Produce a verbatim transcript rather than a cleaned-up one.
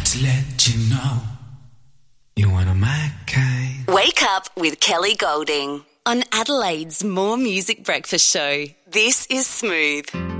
to let you know you're one of my kind. Wake up with Kelly Golding on Adelaide's More Music Breakfast Show. This is Smooth.